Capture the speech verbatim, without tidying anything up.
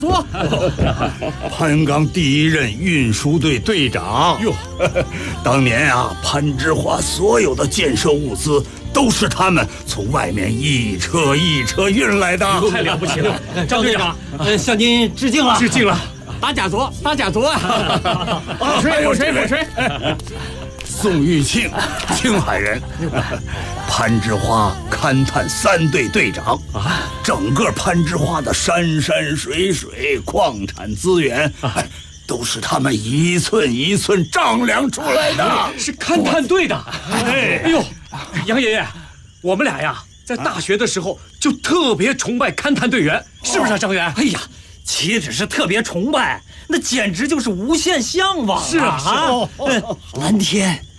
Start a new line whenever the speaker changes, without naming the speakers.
说，
潘刚第一任运输队队长。哟，当年啊，攀枝花所有的建设物资都是他们从外面一车一车运来的，
太了不起了！张队长，呃，向您致敬了，
致敬了，
打假左，打假左啊！
鼓吹，鼓吹，鼓吹！
宋玉庆，青海人，攀枝花勘探三队队长啊，整个攀枝花的山山水水、矿产资源，哎，都是他们一寸一寸丈量出来的。
是勘探队的。哎呦，杨爷爷，我们俩呀，在大学的时候就特别崇拜勘探队员，是不是啊，张元？
哎呀，岂止是特别崇拜，那简直就是无限向往啊！
是啊，是啊。
蓝天。